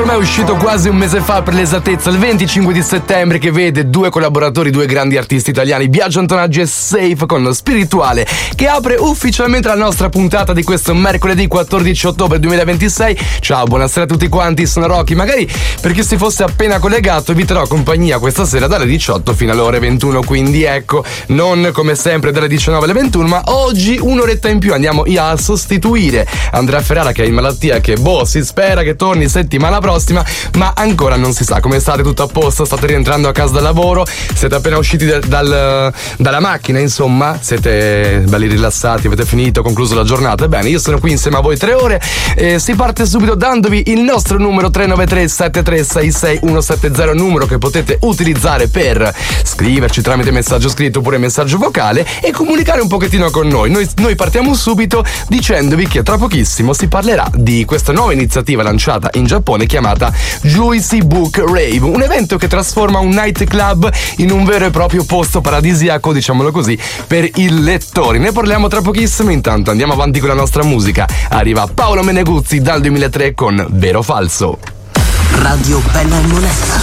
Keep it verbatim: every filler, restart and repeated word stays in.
ma è uscito quasi un mese fa, per l'esattezza il venticinque di settembre, che vede due collaboratori, due grandi artisti italiani, Biagio Antonaggi e Safe, con Spirituale, che apre ufficialmente la nostra puntata di questo mercoledì quattordici ottobre duemilaventisei. Ciao, buonasera a tutti quanti, sono Rocky. Magari per chi si fosse appena collegato, vi terrò compagnia questa sera dalle diciotto fino alle ore ventuno, quindi ecco, non come sempre dalle diciannove alle ventuno, ma oggi un'oretta in più andiamo a sostituire Andrea Ferrara, che è in malattia, che boh, si spera che torni settimana prossima, ma ancora non si sa. Come state? Tutto a posto? State rientrando a casa dal lavoro? Siete appena usciti dal, dal, dalla macchina, insomma? Siete belli rilassati? Avete finito, concluso la giornata? Ebbene, io sono qui insieme a voi tre ore e si parte subito dandovi il nostro numero tre nove tre sette tre sei sei uno sette zero, numero che potete utilizzare per scriverci tramite messaggio scritto oppure messaggio vocale e comunicare un pochettino con noi. Noi, noi partiamo subito dicendovi che tra pochissimo si parlerà di questa nuova iniziativa lanciata in Giappone chiamata Juicy Book Rave, un evento che trasforma un nightclub in un vero e proprio posto paradisiaco, diciamolo così, per i lettori. Ne parliamo tra pochissimo, intanto andiamo avanti con la nostra musica. Arriva Paolo Meneguzzi dal duemilatré con Vero Falso. Radio Bella e Monella.